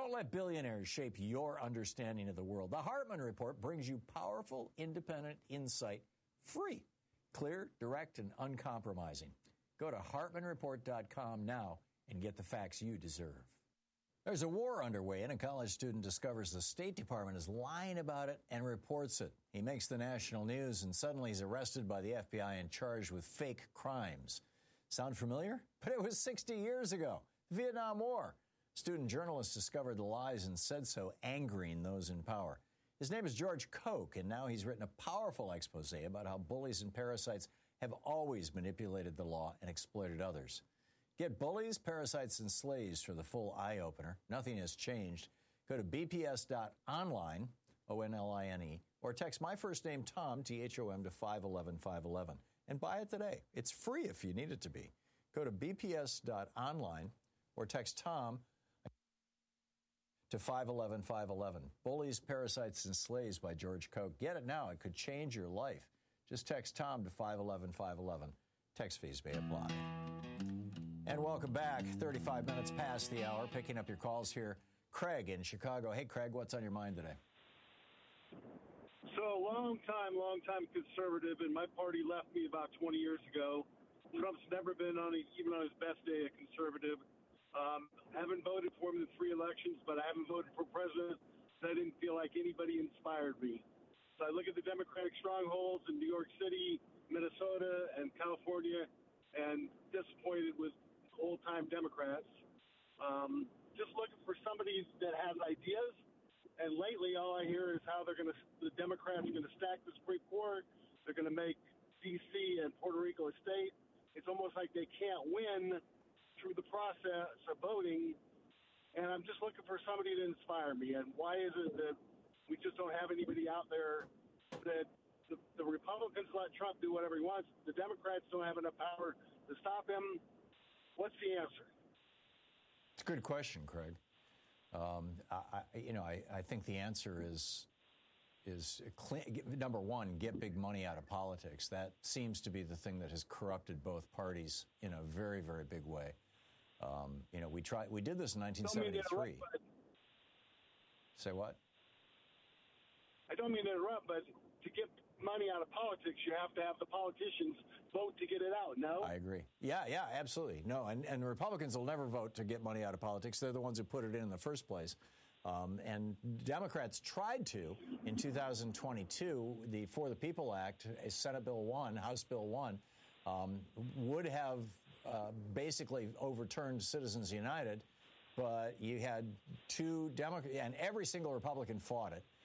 Don't let billionaires shape your understanding of the world. The Hartman Report brings you powerful, independent insight, free, clear, direct, and uncompromising. Go to hartmanreport.com now and get the facts you deserve. There's a war underway, and a college student discovers the State Department is lying about it and reports it. He makes the national news, and suddenly he's arrested by the FBI and charged with fake crimes. Sound familiar? But it was 60 years ago, the Vietnam War. Student journalists discovered the lies and said so, angering those in power. His name is George Koch, and now he's written a powerful expose about how bullies and parasites have always manipulated the law and exploited others. Get Bullies, Parasites, and Slaves for the full eye-opener. Nothing has changed. Go to bps.online, O-N-L-I-N-E, or text my first name, Tom, T-H-O-M, to 511-511. And buy it today. It's free if you need it to be. Go to bps.online or text Tom to 511-511. Bullies, Parasites, and Slaves by George Koch. Get it now. It could change your life. Just text Tom to 511-511. Text fees may apply. And welcome back. 35 minutes past the hour. Picking up your calls here. Craig in Chicago. Hey, Craig, what's on your mind today? So, long time conservative, and my party left me about 20 years ago. Trump's never been even on his best day, a conservative. Haven't voted for him in 3 elections, but I haven't voted for president because I didn't feel like anybody inspired me. So I look at the Democratic strongholds in New York City, Minnesota, and California, and disappointed with old-time Democrats. Just looking for somebody that has ideas. And lately, all I hear is how the Democrats are going to stack the Supreme Court. They're going to make D.C. and Puerto Rico a state. It's almost like they can't win through the process of voting. And I'm just looking for somebody to inspire me. And why is it that we just don't have anybody out there that the Republicans let Trump do whatever he wants? The Democrats don't have enough power to stop him. What's the answer? It's a good question, Craig. I think the answer is number one, get big money out of politics. That seems to be the thing that has corrupted both parties in a very, very big way. We did this in 1973. Say what? I don't mean to interrupt, but to get money out of politics, you have to have the politicians vote to get it out, no? I agree. Yeah, absolutely. No, and the Republicans will never vote to get money out of politics. They're the ones who put it in the first place. And Democrats tried to in 2022. The For the People Act, Senate Bill 1, House Bill 1, would have basically overturned Citizens United, but you had 2 Democrats, and every single Republican fought it.